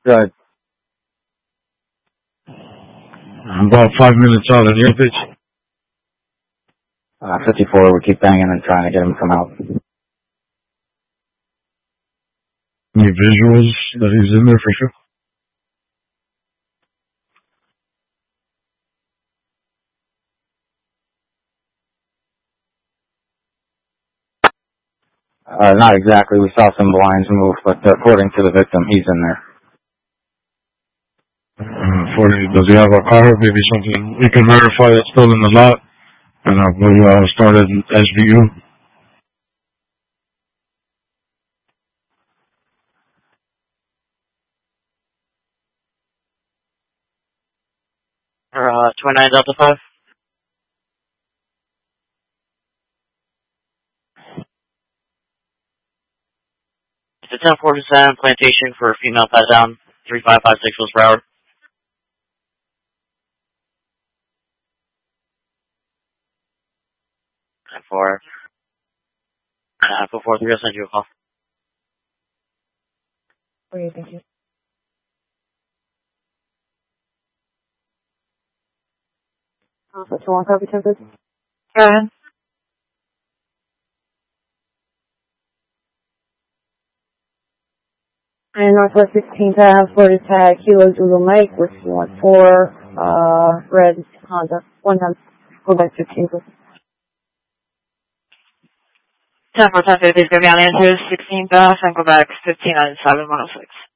Good. I'm about 5 minutes out on your pitch. 54, we keep banging and trying to get him to come out. Any visuals that he's in there for sure? Not exactly. We saw some blinds move, but according to the victim, he's in there. Does he have a car? Maybe something we can verify that's still in the lot? And we'll start at SVU. Or 29 Delta 5. It's a 1047 plantation for a female pat down, 3556 miles per hour. 4. 443, I'll send you a call. Okay, thank you. Alpha 21, copy 10. Go ahead. And Northwest 16th Ave, Florida tag, Kilo Zulu Mike, which you want 4, red Honda, 1 time, go back 15, please. 10 for 1050 is going to be on answers, 16th Ave, and go back 15 on 7106.